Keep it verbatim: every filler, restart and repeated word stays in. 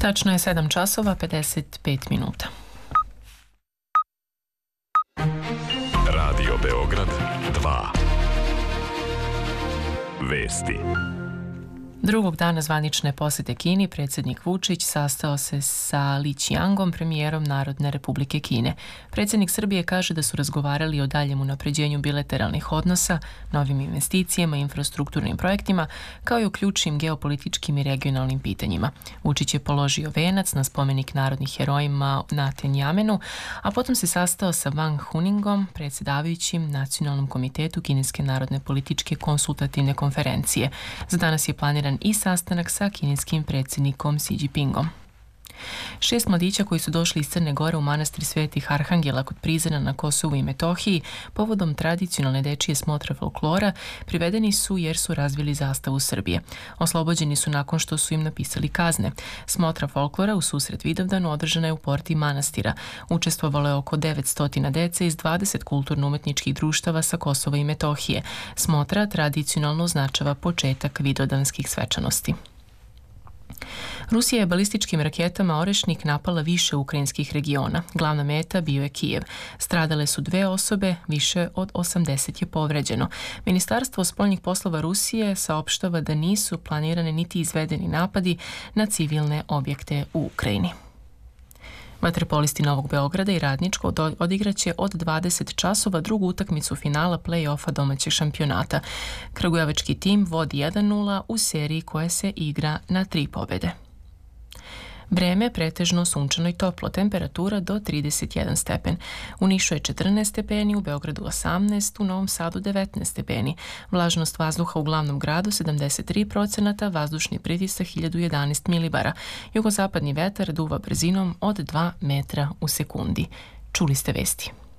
Tačno je sedam časova pedeset pet minuta. Radio Beograd dva. Vesti. Drugog dana zvanične posete Kini predsjednik Vučić sastao se sa Li Qiangom, premijerom Narodne Republike Kine. Predsjednik Srbije kaže da su razgovarali o daljem unapređenju bilateralnih odnosa, novim investicijama i infrastrukturnim projektima, kao i o ključnim geopolitičkim i regionalnim pitanjima. Vučić je položio venac na spomenik narodnih herojima na Tiananmenu, a potom se sastao sa Wang Huningom, predsjedavajućim Nacionalnom komitetu Kineske narodne političke konsultativne konferencije. Za danas je planiran i sastanak sa kineskim predsjednikom Xi Jinpingom. Šest mladića koji su došli iz Crne Gore u manastir Svetih Arhangela kod Prizrena na Kosovu i Metohiji povodom tradicionalne dečije smotre folklora privedeni su jer su razvili zastavu Srbije. Oslobođeni su nakon što su im napisali kazne. Smotra folklora u susret Vidovdanu održana je u porti manastira. Učestvovalo je oko devetsto dece iz dvadeset kulturno-umetničkih društava sa Kosova i Metohije. Smotra tradicionalno označava početak vidovdanskih svečanosti. Rusija je balističkim raketama Orešnik napala više ukrajinskih regiona. Glavna meta bio je Kijev. Stradale su dve osobe, više od osamdeset je povređeno. Ministarstvo spoljnih poslova Rusije saopštava da nisu planirane niti izvedeni napadi na civilne objekte u Ukrajini. Vaterpolisti Novog Beograda i Radničko odigraće od dvadeset časova drugu utakmicu finala play-offa domaćeg šampionata. Kragujevački tim vodi jedan nula u seriji koja se igra na tri pobjede. Vreme pretežno sunčano i toplo, temperatura do trideset jedan stepen. U Nišu je četrnaest stepeni, u Beogradu osamnaest, u Novom Sadu devetnaest stepeni. Vlažnost vazduha u glavnom gradu sedamdeset tri procenata, vazdušni pritisak hiljadu jedanaest milibara. Jugozapadni vetar duva brzinom od dva metra u sekundi. Čuli ste vesti.